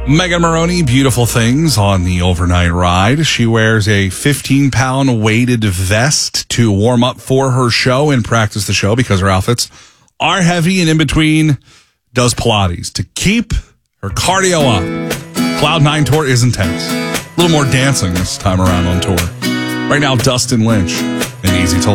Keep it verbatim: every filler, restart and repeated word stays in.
Megan Maroney, beautiful things on the overnight ride. She wears a fifteen-pound weighted vest to warm up for her show and practice the show because her outfits are heavy, and in between does Pilates to keep her cardio up. Cloud nine tour is intense. A little more dancing this time around on tour. Right now, Dustin Lynch and Easy Toll.